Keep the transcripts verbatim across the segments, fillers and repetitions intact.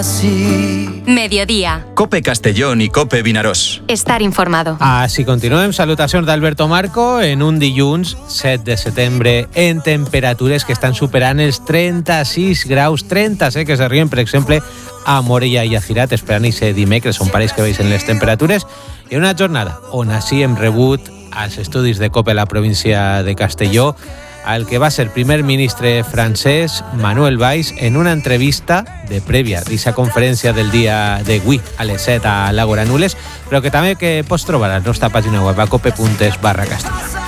Sí. Mediodía. COPE Castellón y COPE Vinaròs. Estar informado. Així continuem. Salutacions d'Alberto Marco en un dilluns set de setembre en temperatures que estan superant els trenta-sis graus, trenta, eh, que s'arriben, per exemple, a Morella i a Cirat, esperant aquest dimecres, on pareix que veixen les temperatures, i una jornada on així hem rebut als estudis de COPE a la província de Castelló al que va ser primer ministre francès Manuel Valls en una entrevista de prèvia d'aquesta conferència del dia d'avui a les set a l'Àgora Nules, però que també que pots trobar a la nostra pàgina web a cope.es barra Castelló.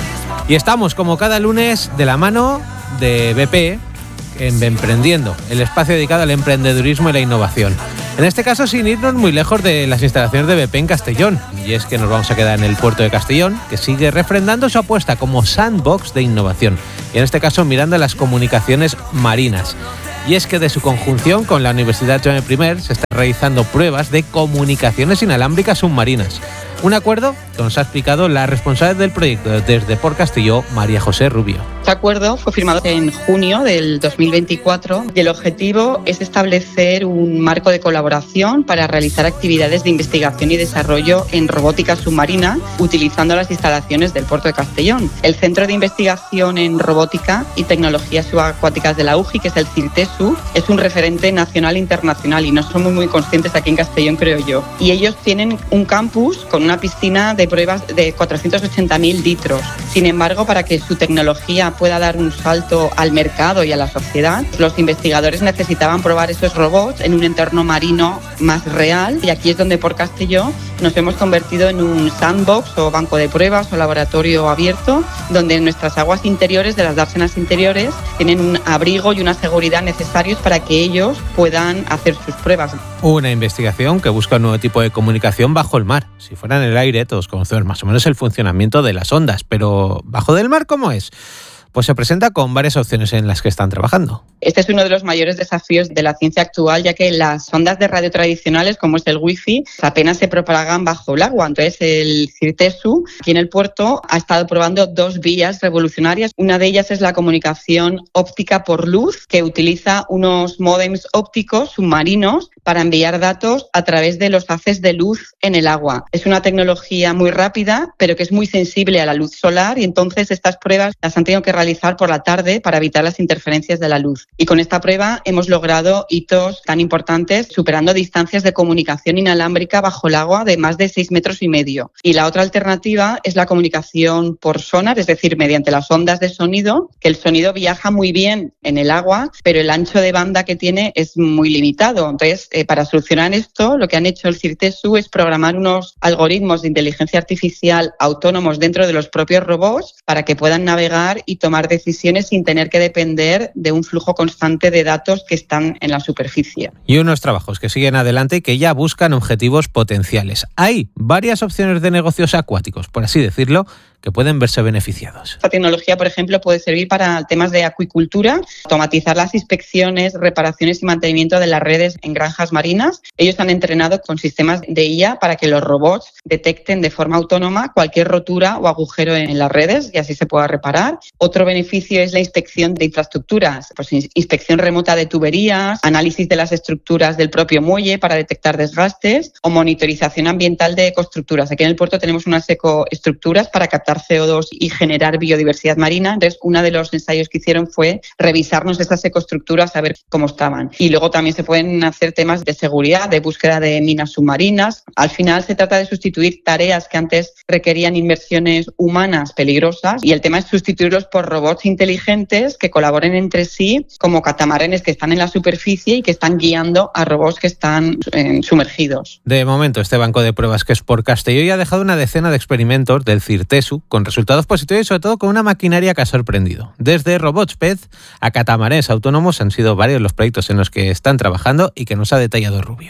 Y estamos como cada lunes de la mano de B P en Emprendiendo, el espacio dedicado al emprendedurismo y la innovación. En este caso sin irnos muy lejos de las instalaciones de B P en Castellón, y es que nos vamos a quedar en el puerto de Castellón, que sigue refrendando su apuesta como sandbox de innovación, y en este caso mirando las comunicaciones marinas. Y es que de su conjunción con la Universidad Joan I se están realizando pruebas de comunicaciones inalámbricas submarinas. Un acuerdo que nos ha explicado la responsable del proyecto desde Port Castelló, María José Rubio. Este acuerdo fue firmado en junio del dos mil veinticuatro y el objetivo es establecer un marco de colaboración para realizar actividades de investigación y desarrollo en robótica submarina utilizando las instalaciones del puerto de Castellón. El Centro de Investigación en Robótica y Tecnologías Subacuáticas de la U J I, que es el CIRTESU, es un referente nacional e internacional y no somos muy conscientes aquí en Castellón, creo yo. Y ellos tienen un campus con una piscina de pruebas de cuatrocientos ochenta mil litros. Sin embargo, para que su tecnología pueda dar un salto al mercado y a la sociedad, los investigadores necesitaban probar esos robots en un entorno marino más real, y aquí es donde por Castelló nos hemos convertido en un sandbox o banco de pruebas o laboratorio abierto, donde nuestras aguas interiores de las dársenas interiores tienen un abrigo y una seguridad necesarios para que ellos puedan hacer sus pruebas. Una investigación que busca un nuevo tipo de comunicación bajo el mar. Si fuera en el aire, todos conocemos más o menos el funcionamiento de las ondas, pero ¿bajo del mar cómo es? Pues se presenta con varias opciones en las que están trabajando. Este es uno de los mayores desafíos de la ciencia actual, ya que las ondas de radio tradicionales, como es el wifi, apenas se propagan bajo el agua. Entonces el CIRTESU, aquí en el puerto, ha estado probando dos vías revolucionarias. Una de ellas es la comunicación óptica por luz, que utiliza unos módems ópticos submarinos para enviar datos a través de los haces de luz en el agua. Es una tecnología muy rápida, pero que es muy sensible a la luz solar, y entonces estas pruebas las han tenido que realizar por la tarde para evitar las interferencias de la luz. Y con esta prueba hemos logrado hitos tan importantes, superando distancias de comunicación inalámbrica bajo el agua de más de seis metros y medio. Y la otra alternativa es la comunicación por sonar, es decir, mediante las ondas de sonido, que el sonido viaja muy bien en el agua, pero el ancho de banda que tiene es muy limitado. Entonces, eh, para solucionar esto, lo que han hecho el CIRTESU es programar unos algoritmos de inteligencia artificial autónomos dentro de los propios robots para que puedan navegar y tomar decisiones sin tener que depender de un flujo constante de datos que están en la superficie. Y unos trabajos que siguen adelante y que ya buscan objetivos potenciales. Hay varias opciones de negocios acuáticos, por así decirlo, que pueden verse beneficiados. Esta tecnología, por ejemplo, puede servir para temas de acuicultura, automatizar las inspecciones, reparaciones y mantenimiento de las redes en granjas marinas. Ellos han entrenado con sistemas de I A para que los robots detecten de forma autónoma cualquier rotura o agujero en las redes y así se pueda reparar. Otro beneficio es la inspección de infraestructuras, pues inspección remota de tuberías, análisis de las estructuras del propio muelle para detectar desgastes o monitorización ambiental de ecoestructuras. Aquí en el puerto tenemos unas ecoestructuras para captar C O dos y generar biodiversidad marina. Entonces, uno de los ensayos que hicieron fue revisarnos estas ecoestructuras a ver cómo estaban. Y luego también se pueden hacer temas de seguridad, de búsqueda de minas submarinas. Al final se trata de sustituir tareas que antes requerían inversiones humanas peligrosas, y el tema es sustituirlos por robots inteligentes que colaboren entre sí, como catamaranes que están en la superficie y que están guiando a robots que están eh, sumergidos. De momento, este banco de pruebas que es por Castelló ya ha dejado una decena de experimentos del CIRTESU con resultados positivos y sobre todo con una maquinaria que ha sorprendido. Desde robots pez a catamaranes autónomos han sido varios los proyectos en los que están trabajando y que nos ha detallado Rubio.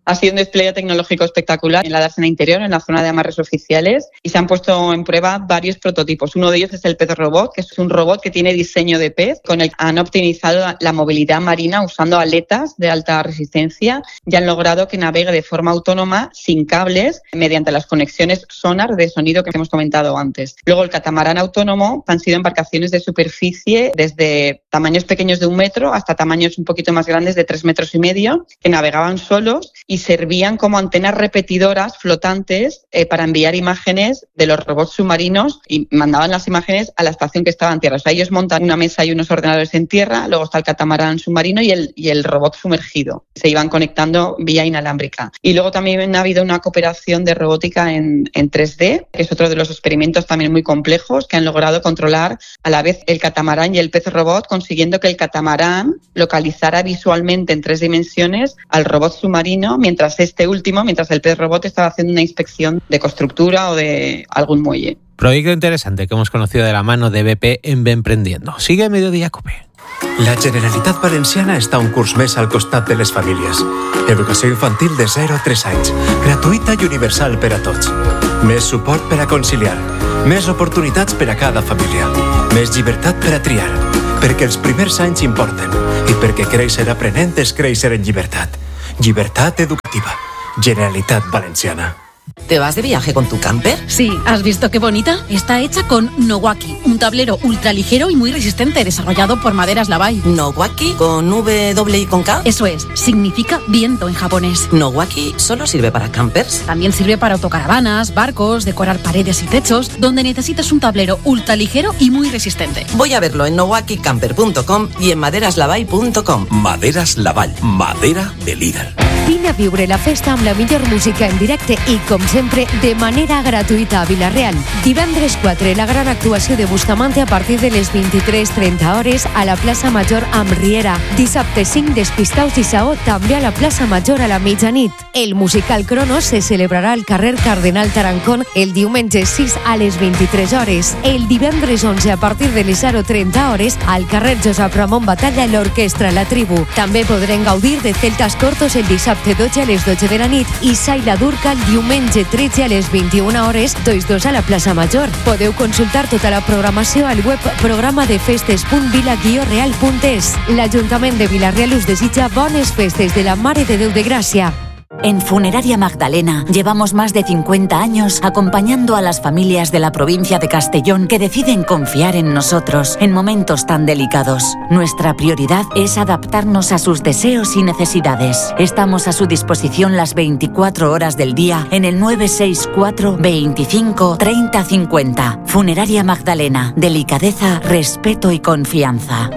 Ha sido un despliegue tecnológico espectacular en la dársena interior, en la zona de amarres oficiales, y se han puesto en prueba varios prototipos. Uno de ellos es el pez robot, que es un robot que tiene diseño de pez, con el que han optimizado la movilidad marina usando aletas de alta resistencia y han logrado que navegue de forma autónoma sin cables mediante las conexiones sonar de sonido que hemos comentado antes. Luego el catamarán autónomo han sido embarcaciones de superficie desde tamaños pequeños de un metro hasta tamaños un poquito más grandes de tres metros y medio, que navegaban solos y servían como antenas repetidoras flotantes eh, para enviar imágenes de los robots submarinos y mandaban las imágenes a la estación que estaba en tierra. O sea, ellos montan una mesa y unos ordenadores en tierra, luego está el catamarán submarino y el, y el robot sumergido. Se iban conectando vía inalámbrica. Y luego también ha habido una cooperación de robótica en, en tres D, que es otro de los experimentos también muy complejos, que han logrado controlar a la vez el catamarán y el pez robot, consiguiendo que el catamarán localizara visualmente en tres dimensiones al robot submarino, mientras este último, mientras el pez robot estaba haciendo una inspección de constructura o de algún muelle. Proyecto interesante que hemos conocido de la mano de B P en Benprendiendo. Sigue Mediodía Cope. La Generalitat Valenciana està un curs més al costat de les famílies. Educació infantil de zero a tres anys, gratuïta i universal per a tots. Més suport per a conciliar, més oportunitats per a cada família, més llibertat per a triar, perquè els primers anys importen i perquè créixer aprenent és créixer en llibertat. Llibertat educativa. Generalitat Valenciana. ¿Te vas de viaje con tu camper? Sí, ¿has visto qué bonita? Está hecha con Nowaki, un tablero ultraligero y muy resistente desarrollado por Maderas Lavai. ¿Nowaki? ¿Con V, doble y con K? Eso es, significa viento en japonés. ¿Nowaki solo sirve para campers? También sirve para autocaravanas, barcos, decorar paredes y techos, donde necesitas un tablero ultraligero y muy resistente. Voy a verlo en nowaki camper punto com y en maderas lavai punto com. Maderas Lavai, madera de líder. Vine a viure la festa amb la millor música en directe i, com sempre, de manera gratuïta a Vila-real. Divendres quatre, la gran actuació de Bustamante a partir de les vint-i-tres trenta hores a la plaça Major amb Riera. Dissabte cinc, Despistaus i Saó també a la plaça Major a la mitjanit. El musical Cronos se celebrarà al carrer Cardenal Tarancón el diumenge sis a les vint-i-tres hores. El divendres onze a partir de les zero trenta hores al carrer Josep Ramon Batalla l'Orquestra La Tribu. També podrem gaudir de Celtas Cortos el dissabte dotze a les dotze de la nit i Saila Durca el diumenge tretze a les vint-i-una hores, dos dos a la plaça Major. Podeu consultar tota la programació al web programadefestes punt vila guió real punt es. L'Ajuntament de Vila-real us desitja bones festes de la Mare de Déu de Gràcia. En Funeraria Magdalena llevamos más de cincuenta años acompañando a las familias de la provincia de Castellón que deciden confiar en nosotros en momentos tan delicados. Nuestra prioridad es adaptarnos a sus deseos y necesidades. Estamos a su disposición las veinticuatro horas del día en el nueve seis cuatro, veinticinco, treinta cincuenta. Funeraria Magdalena. Delicadeza, respeto y confianza.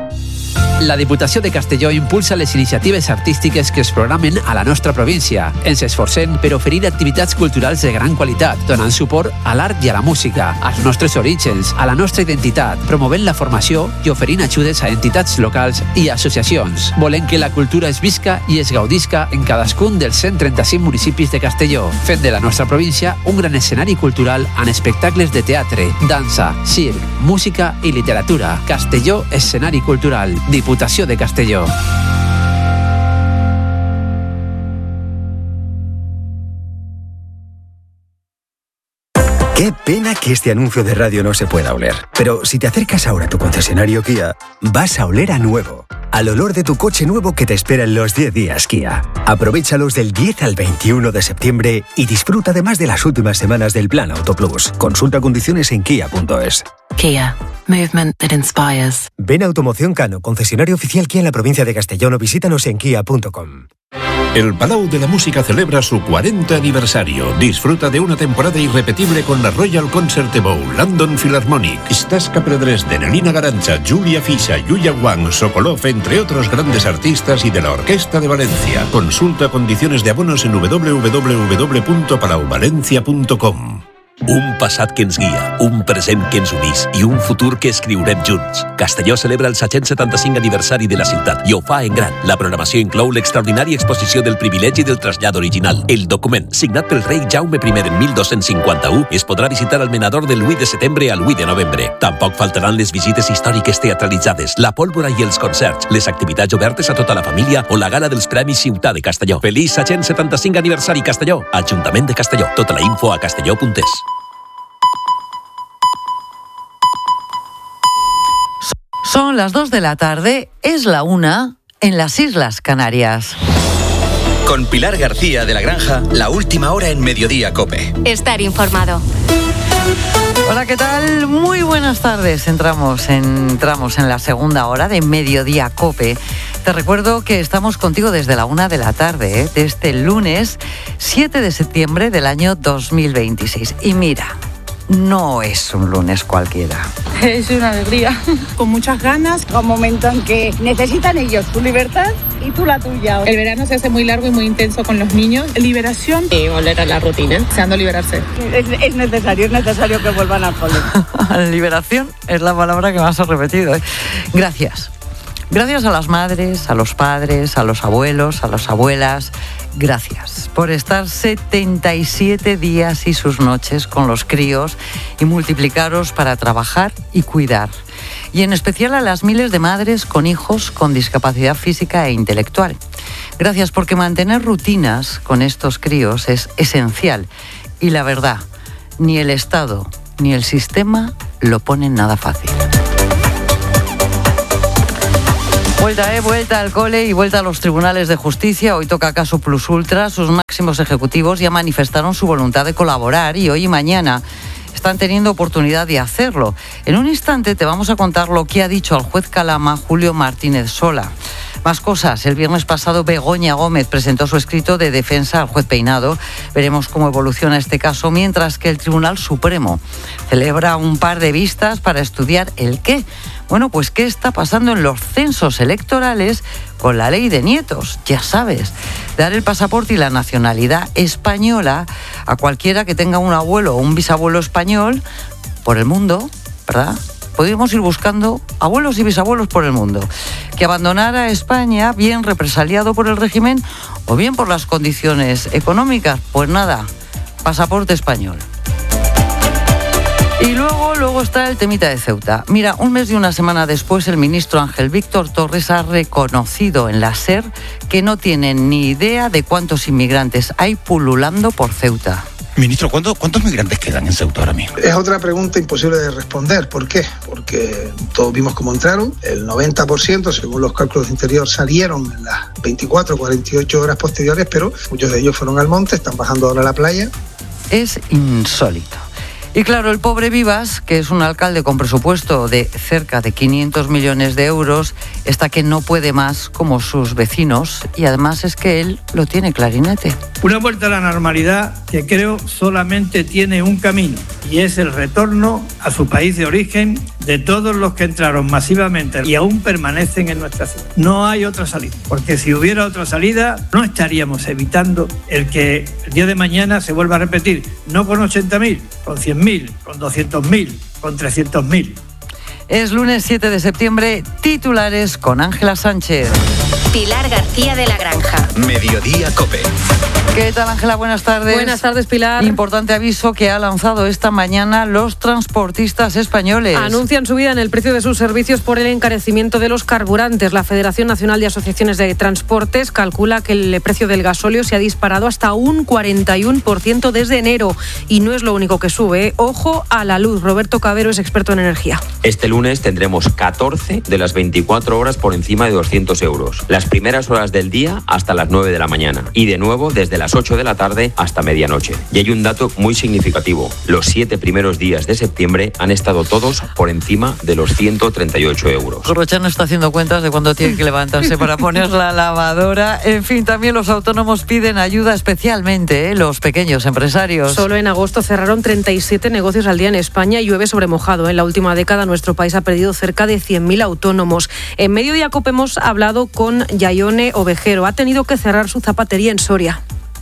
La Diputació de Castelló impulsa les iniciatives artístiques que es programen a la nostra província. Ens esforcem per oferir activitats culturals de gran qualitat, donant suport a l'art i a la música, als nostres orígens, a la nostra identitat, promovent la formació i oferint ajudes a entitats locals i associacions. Volem que la cultura es visca i es gaudisca en cadascun dels cent trenta-cinc municipis de Castelló, fent de la nostra província un gran escenari cultural amb espectacles de teatre, dansa, circ, música i literatura. Castelló Escenari Cultural. Diputació de Castelló. Qué pena que este anuncio de radio no se pueda oler. Pero si te acercas ahora a tu concesionario Kia, vas a oler a nuevo. Al olor de tu coche nuevo que te espera en los diez días Kia. Aprovéchalos del diez al veintiuno de septiembre y disfruta además de las últimas semanas del Plan Auto Plus. Consulta condiciones en kia punto es. Kia. Movement that inspires. Ven a Automoción Cano, concesionario oficial Kia en la provincia de Castellón, o visítanos en kia punto com. El Palau de la Música celebra su cuarenta aniversario. Disfruta de una temporada irrepetible con la Royal Concert Bowl, London Philharmonic, Stas Capredresden, Elina Garancha, Julia Fisha, Yuya Wang, Sokolov, entre otros grandes artistas, y de la Orquesta de Valencia. Consulta condiciones de abonos en doble u doble u doble u punto palau valencia punto com. Un passat que ens guia, un present que ens unís i un futur que escriurem junts. Castelló celebra el set-cents setanta-cinc aniversari de la ciutat i ho fa en gran. La programació inclou l'extraordinària exposició del privilegi del trasllat original. El document, signat pel rei Jaume I en mil dos-cents cinquanta-u, es podrà visitar al menador del vuit de setembre al vuit de novembre. Tampoc faltaran les visites històriques teatralitzades, la pólvora i els concerts, les activitats obertes a tota la família o la gala dels Premis Ciutat de Castelló. Feliç set-cents setanta-cinc aniversari Castelló. Ajuntament de Castelló. Tota la info a castelló punt es. Son las dos de la tarde, es la una en las Islas Canarias. Con Pilar García de la Granja, la última hora en Mediodía COPE. Estar informado. Hola, ¿qué tal? Muy buenas tardes. Entramos en, entramos en la segunda hora de Mediodía COPE. Te recuerdo que estamos contigo desde la una de la tarde, ¿eh? de este lunes siete de septiembre del año dos mil veintiséis. Y mira, no es un lunes cualquiera. Es una alegría, con muchas ganas, un momento en que necesitan ellos su libertad y tú la tuya. El verano se hace muy largo y muy intenso con los niños. Liberación y volver a la rutina, deseando liberarse. Es, es necesario, es necesario que vuelvan al cole. Liberación es la palabra que más has repetido, ¿eh? Gracias. Gracias a las madres, a los padres, a los abuelos, a las abuelas. Gracias por estar setenta y siete días y sus noches con los críos y multiplicaros para trabajar y cuidar. Y en especial a las miles de madres con hijos con discapacidad física e intelectual. Gracias porque mantener rutinas con estos críos es esencial. Y la verdad, ni el Estado ni el sistema lo ponen nada fácil. Vuelta, eh, vuelta al cole y vuelta a los tribunales de justicia. Hoy toca caso Plus Ultra. Sus máximos ejecutivos ya manifestaron su voluntad de colaborar y hoy y mañana están teniendo oportunidad de hacerlo. En un instante te vamos a contar lo que ha dicho al juez Calama Julio Martínez Sola. Más cosas. El viernes pasado Begoña Gómez presentó su escrito de defensa al juez Peinado. Veremos cómo evoluciona este caso, mientras que el Tribunal Supremo celebra un par de vistas para estudiar el qué. Bueno, pues qué está pasando en los censos electorales con la ley de nietos. Ya sabes, dar el pasaporte y la nacionalidad española a cualquiera que tenga un abuelo o un bisabuelo español por el mundo, ¿verdad? Podríamos ir buscando abuelos y bisabuelos por el mundo. Que abandonara España, bien represaliado por el régimen o bien por las condiciones económicas. Pues nada, pasaporte español. Y luego, luego está el temita de Ceuta. Mira, un mes y una semana después, el ministro Ángel Víctor Torres ha reconocido en la SER que no tienen ni idea de cuántos inmigrantes hay pululando por Ceuta. Ministro, ¿cuántos, ¿cuántos migrantes quedan en Ceuta ahora mismo? Es otra pregunta imposible de responder. ¿Por qué? Porque todos vimos cómo entraron. El noventa por ciento, según los cálculos de Interior, salieron en las veinticuatro, cuarenta y ocho horas posteriores, pero muchos de ellos fueron al monte, están bajando ahora a la playa. Es insólito. Y claro, el pobre Vivas, que es un alcalde con presupuesto de cerca de quinientos millones de euros, está que no puede más como sus vecinos y además es que él lo tiene clarinete. Una vuelta a la normalidad que creo solamente tiene un camino y es el retorno a su país de origen de todos los que entraron masivamente y aún permanecen en nuestra ciudad. No hay otra salida, porque si hubiera otra salida no estaríamos evitando el que el día de mañana se vuelva a repetir, no con ochenta mil, con cien mil, con doscientos mil, con trescientos mil. Es lunes siete de septiembre, titulares con Ángela Sánchez. Pilar García de la Granja. Mediodía COPE. ¿Qué tal, Ángela? Buenas tardes. Buenas tardes, Pilar. Importante aviso que ha lanzado esta mañana los transportistas españoles. Anuncian subida en el precio de sus servicios por el encarecimiento de los carburantes. La Federación Nacional de Asociaciones de Transportes calcula que el precio del gasóleo se ha disparado hasta un cuarenta y uno por ciento desde enero. Y no es lo único que sube, ¿eh? Ojo a la luz. Roberto Cabero es experto en energía. Este lunes tendremos catorce de las veinticuatro horas por encima de doscientos euros. Las primeras horas del día hasta las nueve de la mañana. Y de nuevo desde las ocho de la tarde hasta medianoche. Y hay un dato muy significativo. Los siete primeros días de septiembre han estado todos por encima de los ciento treinta y ocho euros. Corrochano está haciendo cuentas de cuándo tiene que levantarse para poner la lavadora. En fin, también los autónomos piden ayuda, especialmente ¿eh? los pequeños empresarios. Solo en agosto cerraron treinta y siete negocios al día en España y llueve sobre mojado. En la última década nuestro país ha perdido cerca de cien mil autónomos. En Mediodía COPE hemos hablado con Yaione Ovejero. Ha tenido que cerrar su zapatería en Soria.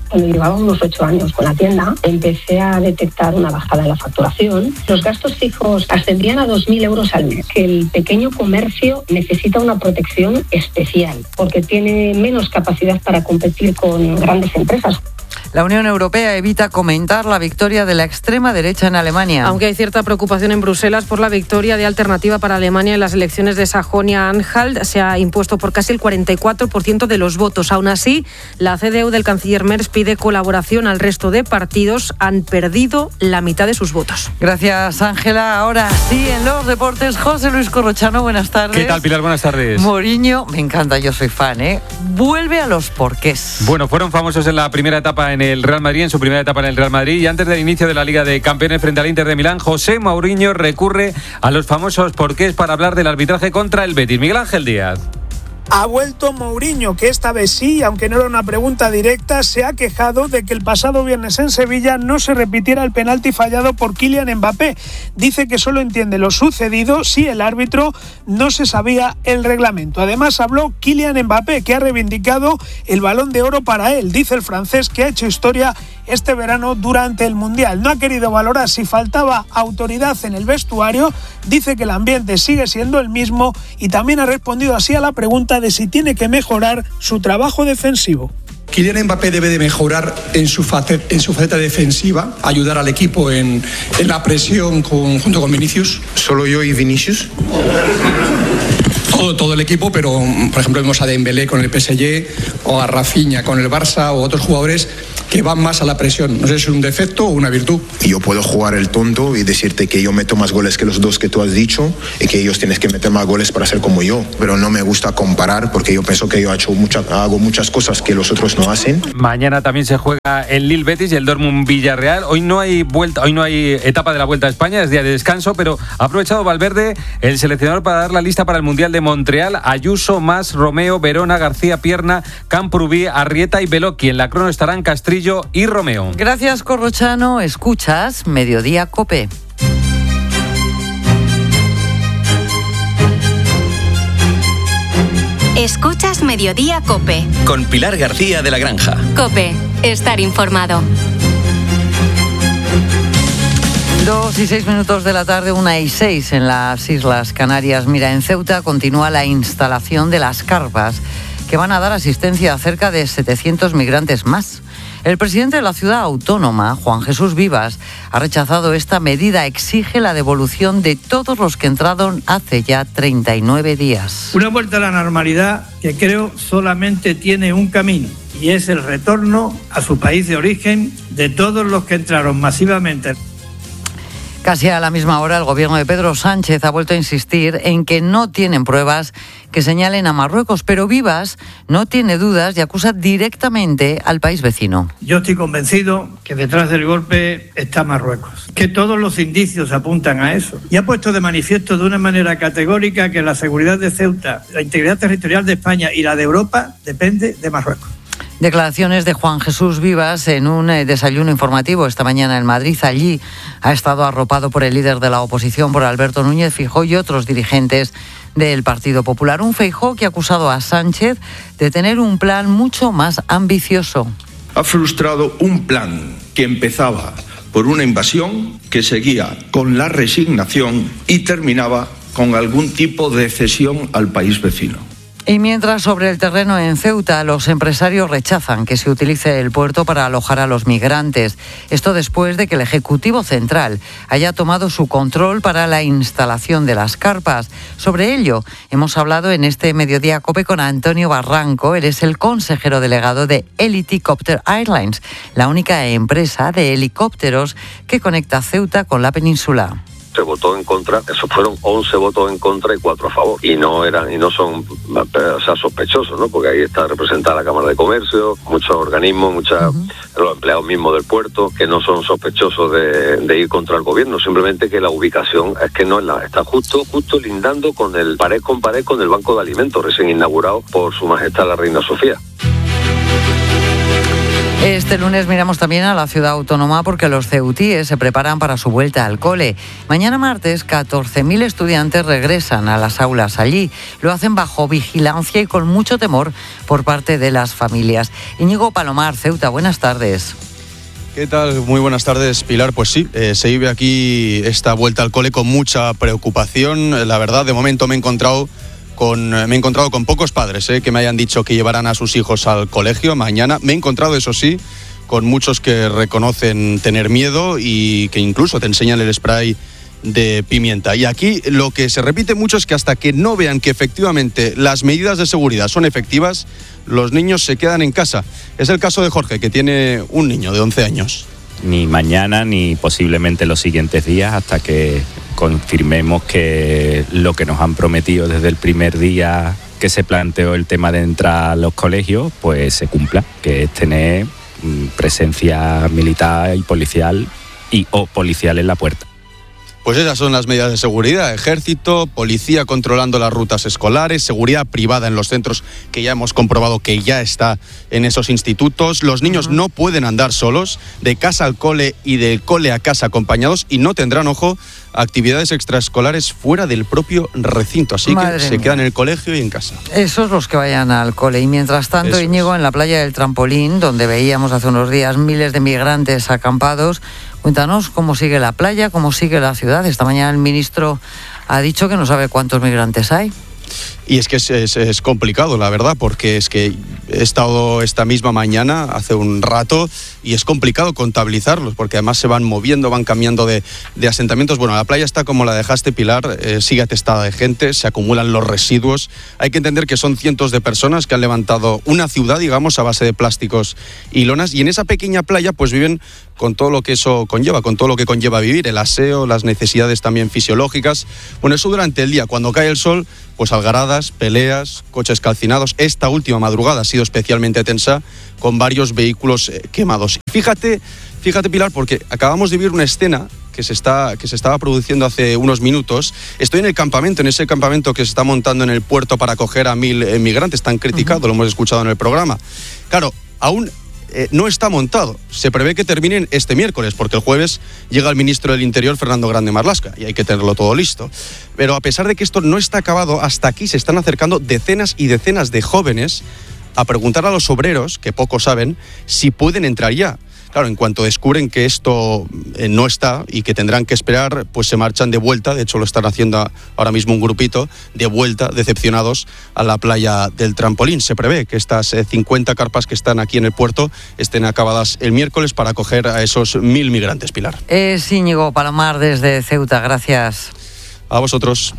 cuando llevaba unos ocho años con la tienda, empecé a detectar una bajada en la facturación. Los gastos fijos ascendían a dos mil euros al mes, que el pequeño comercio necesita una protección especial, porque tiene menos capacidad para competir con grandes empresas. La Unión Europea evita comentar la victoria de la extrema derecha en Alemania. Aunque hay cierta preocupación en Bruselas por la victoria de Alternativa para Alemania en las elecciones de Sajonia-Anhalt, se ha impuesto por casi el cuarenta y cuatro por ciento de los votos. Aún así, la C D U del canciller Merz pide colaboración al resto de partidos. Han perdido la mitad de sus votos. Gracias, Ángela. Ahora sí, en los deportes, José Luis Corrochano, buenas tardes. ¿Qué tal, Pilar? Buenas tardes. Mourinho, me encanta, yo soy fan, ¿eh? Vuelve a los porqués. Bueno, fueron famosos en la primera etapa en el Real Madrid, en su primera etapa en el Real Madrid, y antes del inicio de la Liga de Campeones frente al Inter de Milán, José Mourinho recurre a los famosos porqués para hablar del arbitraje contra el Betis. Miguel Ángel Díaz. Ha vuelto Mourinho, que esta vez sí, aunque no era una pregunta directa, se ha quejado de que el pasado viernes en Sevilla no se repitiera el penalti fallado por Kylian Mbappé. Dice que solo entiende lo sucedido si el árbitro no se sabía el reglamento. Además habló Kylian Mbappé, que ha reivindicado el Balón de Oro para él. Dice el francés que ha hecho historia este verano durante el Mundial. No ha querido valorar si faltaba autoridad en el vestuario, dice que el ambiente sigue siendo el mismo y también ha respondido así a la pregunta de si tiene que mejorar su trabajo defensivo. Kylian Mbappé debe de mejorar en su faceta, en su faceta defensiva, ayudar al equipo en, en la presión con, junto con Vinicius. ¿Solo yo y Vinicius? Todo, todo el equipo, pero por ejemplo vemos a Dembélé con el P S G o a Rafinha con el Barça o otros jugadores que van más a la presión. No sé si es un defecto o una virtud. Yo puedo jugar el tonto y decirte que yo meto más goles que los dos que tú has dicho y que ellos tienen que meter más goles para ser como yo, pero no me gusta comparar porque yo pienso que yo he hecho mucha, hago muchas cosas que los otros no hacen. Mañana también se juega el Lille Betis y el Dortmund Villarreal. Hoy no hay vuelta, hoy no hay etapa de la Vuelta a España, es día de descanso, pero ha aprovechado Valverde, el seleccionador, para dar la lista para el Mundial de Montreal. Ayuso, Mas, Romeo, Verona, García Pierna, Camprubí, Arrieta y Beloki. En la crono estarán Castrillo y Romeo. Gracias, Corrochano. Escuchas Mediodía COPE. Escuchas Mediodía COPE. Con Pilar García de la Granja. COPE. Estar informado. Dos y seis minutos de la tarde, una y seis en las Islas Canarias. Mira, en Ceuta continúa la instalación de las carpas que van a dar asistencia a cerca de setecientos migrantes más. El presidente de la ciudad autónoma, Juan Jesús Vivas, ha rechazado esta medida. Exige la devolución de todos los que entraron hace ya treinta y nueve días. Una vuelta a la normalidad que creo solamente tiene un camino, y es el retorno a su país de origen de todos los que entraron masivamente. Casi a la misma hora, el gobierno de Pedro Sánchez ha vuelto a insistir en que no tienen pruebas que señalen a Marruecos, pero Vivas no tiene dudas y acusa directamente al país vecino. Yo estoy convencido que detrás del golpe está Marruecos, que todos los indicios apuntan a eso. Y ha puesto de manifiesto de una manera categórica que la seguridad de Ceuta, la integridad territorial de España y la de Europa depende de Marruecos. Declaraciones de Juan Jesús Vivas en un desayuno informativo esta mañana en Madrid. Allí ha estado arropado por el líder de la oposición, por Alberto Núñez Feijóo, y otros dirigentes del Partido Popular. Un Feijóo que ha acusado a Sánchez de tener un plan mucho más ambicioso. Ha frustrado un plan que empezaba por una invasión, que seguía con la resignación y terminaba con algún tipo de cesión al país vecino. Y mientras, sobre el terreno en Ceuta, los empresarios rechazan que se utilice el puerto para alojar a los migrantes. Esto después de que el Ejecutivo Central haya tomado su control para la instalación de las carpas. Sobre ello hemos hablado en este Mediodía COPE con Antonio Barranco. Él es el consejero delegado de Helicopter Airlines, la única empresa de helicópteros que conecta Ceuta con la península. Se votó en contra, esos fueron once votos en contra y cuatro a favor, y no eran y no son, o sea, sospechosos, ¿no? Porque ahí está representada la Cámara de Comercio, muchos organismos, muchos uh-huh. los empleados mismos del puerto, que no son sospechosos de, de ir contra el gobierno, simplemente que la ubicación es que no es la, está justo, justo lindando con el pared con pared con el Banco de Alimentos, recién inaugurado por Su Majestad la Reina Sofía. Este lunes miramos también a la ciudad autónoma porque los ceutíes se preparan para su vuelta al cole. Mañana martes, catorce mil estudiantes regresan a las aulas allí. Lo hacen bajo vigilancia y con mucho temor por parte de las familias. Íñigo Palomar, Ceuta, buenas tardes. ¿Qué tal? Muy buenas tardes, Pilar. Pues sí, eh, se vive aquí esta vuelta al cole con mucha preocupación. La verdad, de momento me he encontrado con, me he encontrado con pocos padres eh, que me hayan dicho que llevarán a sus hijos al colegio mañana. Me he encontrado, eso sí, con muchos que reconocen tener miedo y que incluso te enseñan el spray de pimienta. Y aquí lo que se repite mucho es que hasta que no vean que efectivamente las medidas de seguridad son efectivas, los niños se quedan en casa. Es el caso de Jorge, que tiene un niño de once años. Ni mañana ni posiblemente los siguientes días hasta que confirmemos que lo que nos han prometido desde el primer día que se planteó el tema de entrar a los colegios, pues se cumpla, que es tener presencia militar y policial y o policial en la puerta. Pues esas son las medidas de seguridad: ejército, policía controlando las rutas escolares, seguridad privada en los centros, que ya hemos comprobado que ya está en esos institutos. Los niños uh-huh. no pueden andar solos, de casa al cole y del cole a casa acompañados, y no tendrán, ojo, actividades extraescolares fuera del propio recinto. Así Madre que se mía. quedan en el colegio y en casa. Esos los que vayan al cole. Y mientras tanto, Eso Íñigo, es. en la playa del Trampolín, donde veíamos hace unos días miles de migrantes acampados, cuéntanos cómo sigue la playa, cómo sigue la ciudad. Esta mañana el ministro ha dicho que no sabe cuántos migrantes hay. Y es que es, es, es complicado, la verdad, porque es que he estado esta misma mañana, hace un rato, y es complicado contabilizarlos, porque además se van moviendo, van cambiando de, de asentamientos. Bueno, la playa está como la dejaste, Pilar, eh, sigue atestada de gente, se acumulan los residuos. Hay que entender que son cientos de personas que han levantado una ciudad, digamos, a base de plásticos y lonas, y en esa pequeña playa pues viven con todo lo que eso conlleva, con todo lo que conlleva vivir, el aseo, las necesidades también fisiológicas. Bueno, eso durante el día. Cuando cae el sol, pues algaradas, peleas, coches calcinados. Esta última madrugada ha sido especialmente tensa, con varios vehículos eh, quemados. Fíjate, fíjate, Pilar, porque acabamos de vivir una escena que se está que se estaba produciendo hace unos minutos. Estoy en el campamento, en ese campamento que se está montando en el puerto para acoger a mil inmigrantes, tan criticado, uh-huh. lo hemos escuchado en el programa. Claro, aún Eh, no está montado. Se prevé que terminen este miércoles, porque el jueves llega el ministro del Interior, Fernando Grande Marlaska, y hay que tenerlo todo listo. Pero a pesar de que esto no está acabado, hasta aquí se están acercando decenas y decenas de jóvenes a preguntar a los obreros, que poco saben, si pueden entrar ya. Claro, en cuanto descubren que esto eh, no está y que tendrán que esperar, pues se marchan de vuelta. De hecho, lo están haciendo ahora mismo un grupito, de vuelta, decepcionados, a la playa del Trampolín. Se prevé que estas eh, cincuenta carpas que están aquí en el puerto estén acabadas el miércoles para acoger a esos mil migrantes, Pilar. Es Íñigo Palomar desde Ceuta, gracias. A vosotros.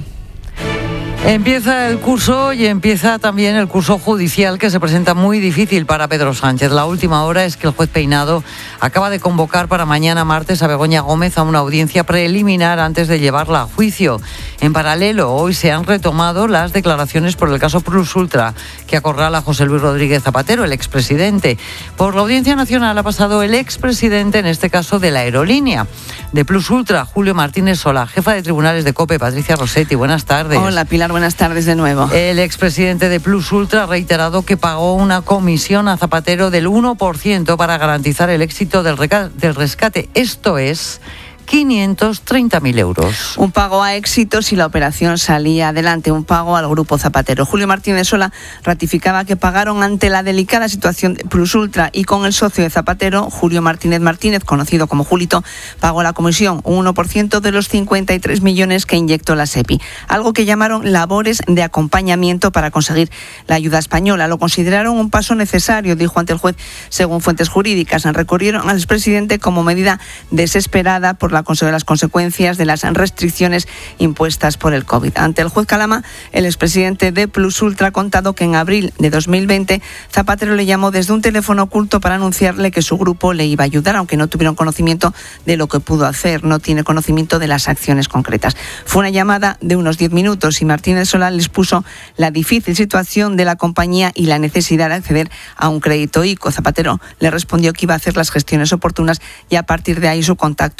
Empieza el curso y empieza también el curso judicial, que se presenta muy difícil para Pedro Sánchez. La última hora es que el juez Peinado acaba de convocar para mañana martes a Begoña Gómez a una audiencia preliminar antes de llevarla a juicio. En paralelo, hoy se han retomado las declaraciones por el caso Plus Ultra, que acorrala a José Luis Rodríguez Zapatero, el expresidente. Por la Audiencia Nacional ha pasado el expresidente, en este caso de la aerolínea de Plus Ultra, Julio Martínez Solá. Jefa de tribunales de COPE, Patricia Rossetti, buenas tardes. Hola, Pilar, buenas tardes de nuevo. El expresidente de Plus Ultra ha reiterado que pagó una comisión a Zapatero del uno por ciento para garantizar el éxito del, reca- del rescate. Esto es quinientos treinta mil euros. Un pago a éxito si la operación salía adelante, un pago al Grupo Zapatero. Julio Martínez Solá ratificaba que pagaron ante la delicada situación de Plus Ultra, y con el socio de Zapatero, Julio Martínez Martínez, conocido como Julito, pagó la comisión, un uno por ciento de los cincuenta y tres millones que inyectó la SEPI. Algo que llamaron labores de acompañamiento para conseguir la ayuda española. Lo consideraron un paso necesario, dijo ante el juez, según fuentes jurídicas. Recurrieron al expresidente como medida desesperada por la de las consecuencias de las restricciones impuestas por el COVID. Ante el juez Calama, el expresidente de Plus Ultra ha contado que en abril de dos mil veinte Zapatero le llamó desde un teléfono oculto para anunciarle que su grupo le iba a ayudar, aunque no tuvieron conocimiento de lo que pudo hacer, no tiene conocimiento de las acciones concretas. Fue una llamada de unos diez minutos y Martínez Solá les puso la difícil situación de la compañía y la necesidad de acceder a un crédito I C O. Zapatero le respondió que iba a hacer las gestiones oportunas y a partir de ahí su contacto fue su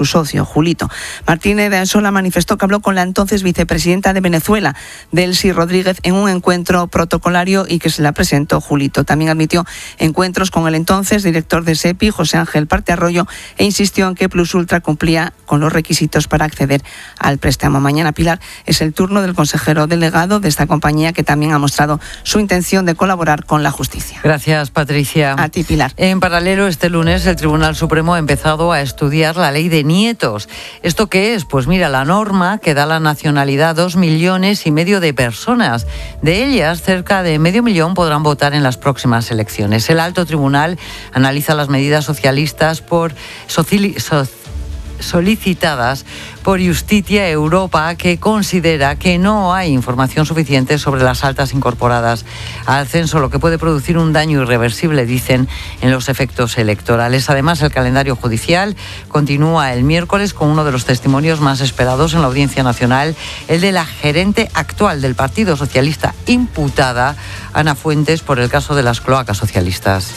su socio, Julito. Martínez de Sola manifestó que habló con la entonces vicepresidenta de Venezuela, Delcy Rodríguez, en un encuentro protocolario y que se la presentó Julito. También admitió encuentros con el entonces director de SEPI, José Ángel Parte Arroyo, e insistió en que Plus Ultra cumplía con los requisitos para acceder al préstamo. Mañana, Pilar, es el turno del consejero delegado de esta compañía, que también ha mostrado su intención de colaborar con la justicia. Gracias, Patricia. A ti, Pilar. En paralelo, este lunes el Tribunal Supremo ha empezado a estudiar la ley de nietos. ¿Esto qué es? Pues mira, la norma que da la nacionalidad a dos millones y medio de personas. De ellas, cerca de medio millón podrán votar en las próximas elecciones. El alto tribunal analiza las medidas socialistas por sociali- so- solicitadas por Justicia Europa, que considera que no hay información suficiente sobre las altas incorporadas al censo, lo que puede producir un daño irreversible, dicen, en los efectos electorales. Además, el calendario judicial continúa el miércoles con uno de los testimonios más esperados en la Audiencia Nacional, el de la gerente actual del Partido Socialista imputada, Ana Fuentes, por el caso de las cloacas socialistas.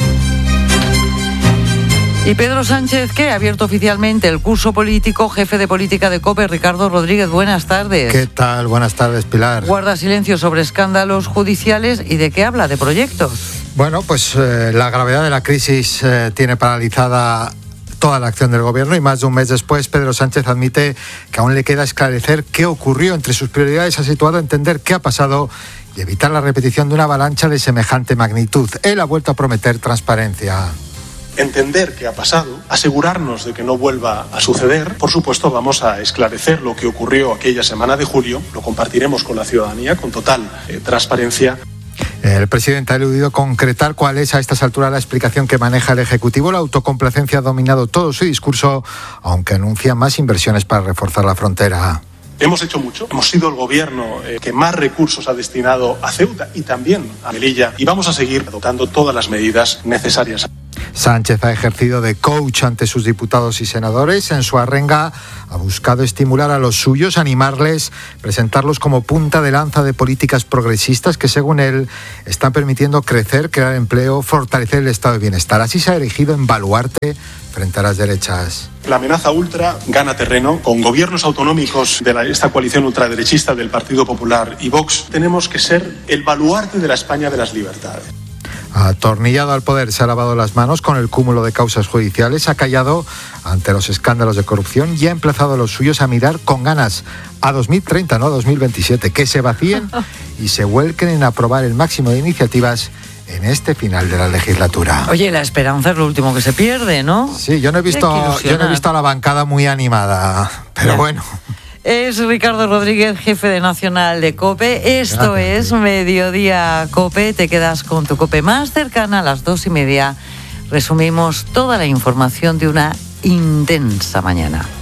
Y Pedro Sánchez, que ha abierto oficialmente el curso político, jefe de política de COPE. Ricardo Rodríguez, buenas tardes. ¿Qué tal? Buenas tardes, Pilar. Guarda silencio sobre escándalos judiciales. ¿Y de qué habla? ¿De proyectos? Bueno, pues eh, la gravedad de la crisis eh, tiene paralizada toda la acción del gobierno, y más de un mes después Pedro Sánchez admite que aún le queda esclarecer qué ocurrió. Entre sus prioridades ha situado entender qué ha pasado y evitar la repetición de una avalancha de semejante magnitud. Él ha vuelto a prometer transparencia. Entender qué ha pasado, asegurarnos de que no vuelva a suceder. Por supuesto, vamos a esclarecer lo que ocurrió aquella semana de julio, lo compartiremos con la ciudadanía con total eh, transparencia. El presidente ha eludido concretar cuál es a estas alturas la explicación que maneja el Ejecutivo. La autocomplacencia ha dominado todo su discurso, aunque anuncia más inversiones para reforzar la frontera. Hemos hecho mucho, hemos sido el gobierno eh, que más recursos ha destinado a Ceuta y también a Melilla, y vamos a seguir adoptando todas las medidas necesarias. Sánchez ha ejercido de coach ante sus diputados y senadores. En su arenga ha buscado estimular a los suyos, animarles, presentarlos como punta de lanza de políticas progresistas que, según él, están permitiendo crecer, crear empleo, fortalecer el estado de bienestar. Así se ha erigido en baluarte frente a las derechas. La amenaza ultra gana terreno. Con gobiernos autonómicos de la, esta coalición ultraderechista del Partido Popular y Vox, tenemos que ser el baluarte de la España de las libertades. Atornillado al poder, se ha lavado las manos con el cúmulo de causas judiciales, ha callado ante los escándalos de corrupción y ha emplazado a los suyos a mirar con ganas a dos mil treinta, no a dos mil veintisiete, que se vacíen y se vuelquen en aprobar el máximo de iniciativas en este final de la legislatura. Oye, la esperanza es lo último que se pierde, ¿no? Sí, yo no he visto, yo no he visto a la bancada muy animada, pero ya. Bueno. Es Ricardo Rodríguez, jefe de Nacional de COPE. Esto Gracias. Es Mediodía COPE. Te quedas con tu COPE más cercana a las dos y media. Resumimos toda la información de una intensa mañana.